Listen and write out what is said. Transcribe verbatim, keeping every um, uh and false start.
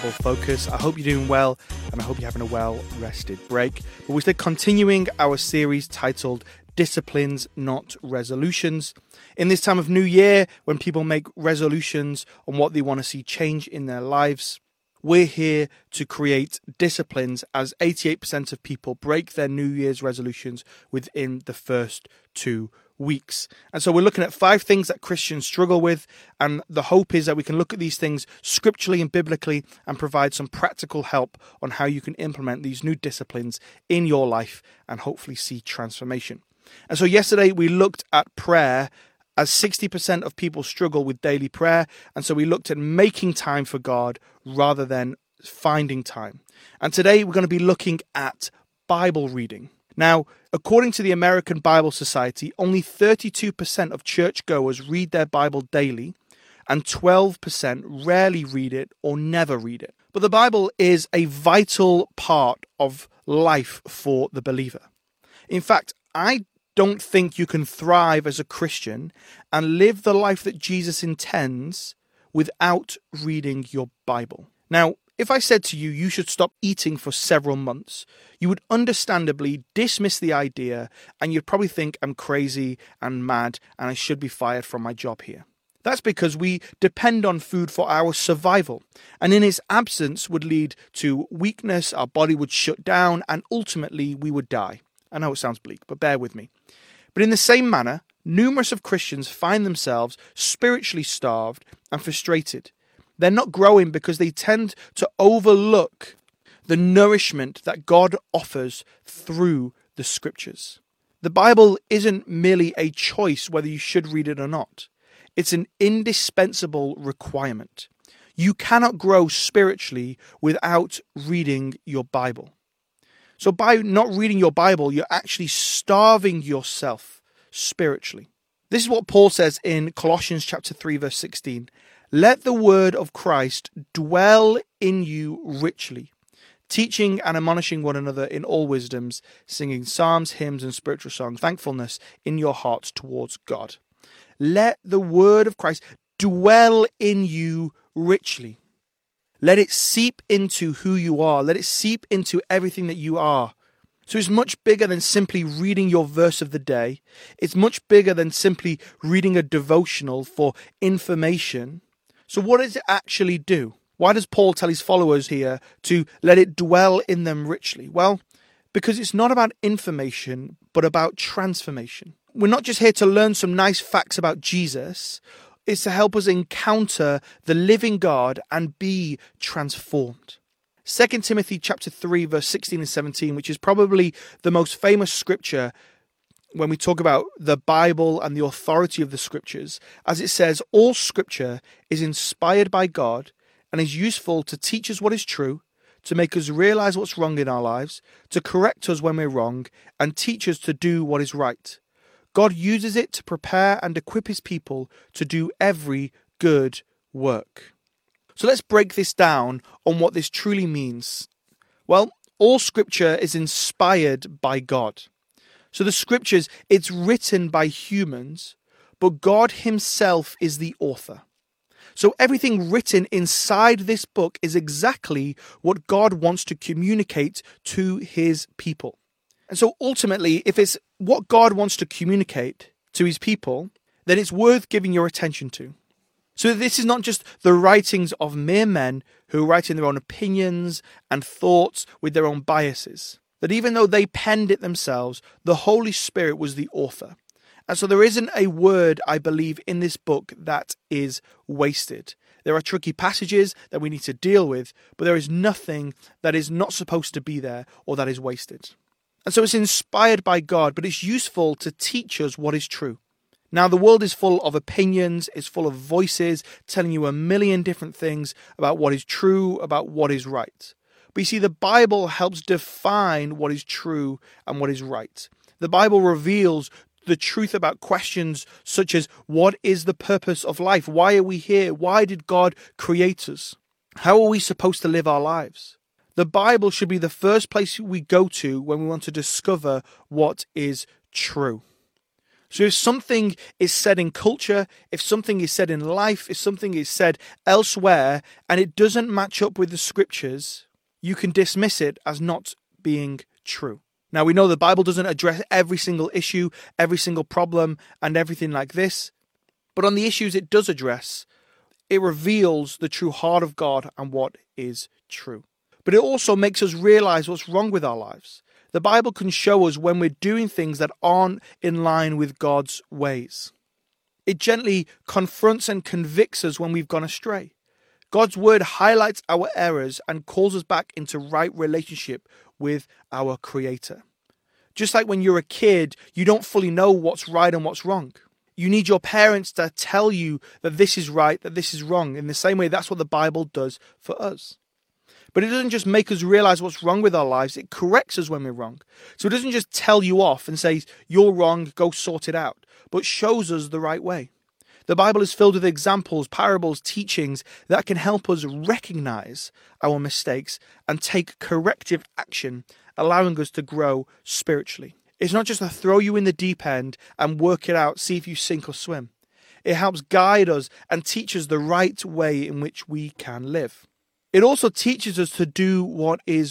Focus. I hope you're doing well, and I hope you're having a well-rested break. But we're still continuing our series titled Disciplines, Not Resolutions. In this time of New Year, when people make resolutions on what they want to see change in their lives, we're here to create disciplines, as eighty-eight percent of people break their New Year's resolutions within the first two weeks. And so we're looking at five things that Christians struggle with, and the hope is that we can look at these things scripturally and biblically and provide some practical help on how you can implement these new disciplines in your life and hopefully see transformation. And so yesterday we looked at prayer, as sixty percent of people struggle with daily prayer, and so we looked at making time for God rather than finding time. And today we're going to be looking at Bible reading. Now, according to the American Bible Society, only thirty-two percent of churchgoers read their Bible daily, and twelve percent rarely read it or never read it. But the Bible is a vital part of life for the believer. In fact, I don't think you can thrive as a Christian and live the life that Jesus intends without reading your Bible. Now, if I said to you, you should stop eating for several months, you would understandably dismiss the idea, and you'd probably think I'm crazy and mad and I should be fired from my job here. That's because we depend on food for our survival, and in its absence would lead to weakness, our body would shut down, and ultimately we would die. I know it sounds bleak, but bear with me. But in the same manner, numerous of Christians find themselves spiritually starved and frustrated. They're not growing because they tend to overlook the nourishment that God offers through the scriptures. The Bible isn't merely a choice whether you should read it or not. It's an indispensable requirement. You cannot grow spiritually without reading your Bible. So by not reading your Bible, you're actually starving yourself spiritually. This is what Paul says in Colossians chapter three, verse sixteen. Let the word of Christ dwell in you richly, teaching and admonishing one another in all wisdoms, singing psalms, hymns, and spiritual songs, thankfulness in your hearts towards God. Let the word of Christ dwell in you richly. Let it seep into who you are. Let it seep into everything that you are. So it's much bigger than simply reading your verse of the day. It's much bigger than simply reading a devotional for information. So what does it actually do? Why does Paul tell his followers here to let it dwell in them richly? Well, because it's not about information, but about transformation. We're not just here to learn some nice facts about Jesus. It's to help us encounter the living God and be transformed. Second Timothy chapter three, verse sixteen and seventeen, which is probably the most famous scripture when we talk about the Bible and the authority of the scriptures, as it says, all scripture is inspired by God and is useful to teach us what is true, to make us realize what's wrong in our lives, to correct us when we're wrong, and teach us to do what is right. God uses it to prepare and equip his people to do every good work. So let's break this down on what this truly means. Well, all scripture is inspired by God. So the scriptures, it's written by humans, but God himself is the author. So everything written inside this book is exactly what God wants to communicate to his people. And so ultimately, if it's what God wants to communicate to his people, then it's worth giving your attention to. So this is not just the writings of mere men who write in their own opinions and thoughts with their own biases. That even though they penned it themselves, the Holy Spirit was the author. And so there isn't a word, I believe, in this book that is wasted. There are tricky passages that we need to deal with, but there is nothing that is not supposed to be there or that is wasted. And so it's inspired by God, but it's useful to teach us what is true. Now, the world is full of opinions, it's full of voices telling you a million different things about what is true, about what is right. But you see, the Bible helps define what is true and what is right. The Bible reveals the truth about questions such as, what is the purpose of life? Why are we here? Why did God create us? How are we supposed to live our lives? The Bible should be the first place we go to when we want to discover what is true. So if something is said in culture, if something is said in life, if something is said elsewhere, and it doesn't match up with the scriptures, you can dismiss it as not being true. Now, we know the Bible doesn't address every single issue, every single problem, and everything like this. But on the issues it does address, it reveals the true heart of God and what is true. But it also makes us realize what's wrong with our lives. The Bible can show us when we're doing things that aren't in line with God's ways. It gently confronts and convicts us when we've gone astray. God's word highlights our errors and calls us back into right relationship with our Creator. Just like when you're a kid, you don't fully know what's right and what's wrong. You need your parents to tell you that this is right, that this is wrong. In the same way, that's what the Bible does for us. But it doesn't just make us realize what's wrong with our lives, it corrects us when we're wrong. So it doesn't just tell you off and say, you're wrong, go sort it out, but shows us the right way. The Bible is filled with examples, parables, teachings that can help us recognize our mistakes and take corrective action, allowing us to grow spiritually. It's not just to throw you in the deep end and work it out, see if you sink or swim. It helps guide us and teach us the right way in which we can live. It also teaches us to do what is